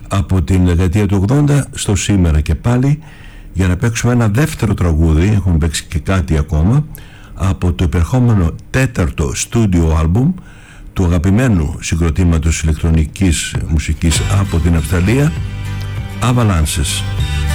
από την δεκαετία του 80 στο σήμερα και πάλι, για να παίξουμε ένα δεύτερο τραγούδι. Έχουμε παίξει και κάτι ακόμα από το υπερχόμενο τέταρτο στούντιο άλμπουμ του αγαπημένου συγκροτήματος ηλεκτρονικής μουσικής από την Αυστραλία, Avalanches.